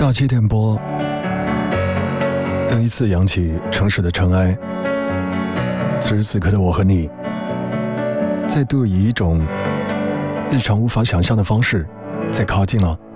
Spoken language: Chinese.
大气电波又一次扬起城市的尘埃。此时此刻的我和你，再度以一种日常无法想象的方式，再靠近了